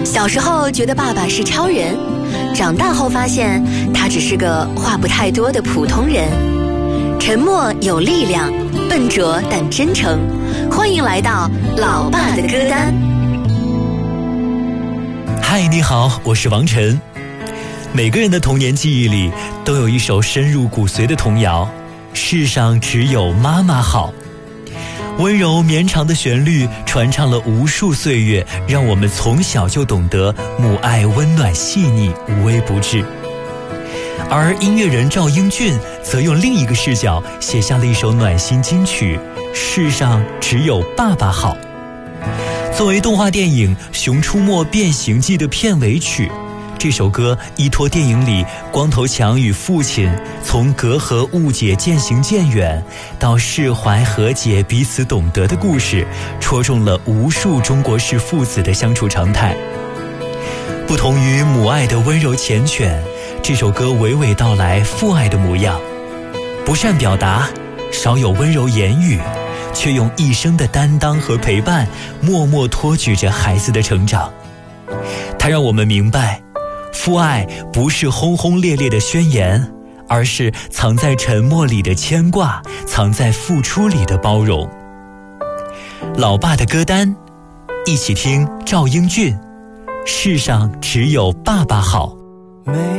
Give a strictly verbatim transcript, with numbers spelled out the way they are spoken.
小时候觉得爸爸是超人，长大后发现他只是个话不太多的普通人。沉默有力量，笨拙但真诚。欢迎来到老爸的歌单。 嗨，你好，我是王晨。每个人的童年记忆里都有一首深入骨髓的童谣，世上只有妈妈好。温柔绵长的旋律传唱了无数岁月，让我们从小就懂得母爱温暖细腻，无微不至。而音乐人赵英俊则用另一个视角写下了一首暖心金曲《世上只有爸爸好》。作为动画电影《熊出没变形记》的片尾曲，这首歌依托电影里光头强与父亲从隔阂误解渐行渐远到释怀和解彼此懂得的故事，戳中了无数中国式父子的相处常态。不同于母爱的温柔缱绻，这首歌娓娓道来父爱的模样，不善表达，少有温柔言语，却用一生的担当和陪伴默默托举着孩子的成长。它让我们明白，父爱不是轰轰烈烈的宣言，而是藏在沉默里的牵挂，藏在付出里的包容。老爸的歌单，一起听赵英俊《世上只有爸爸好》。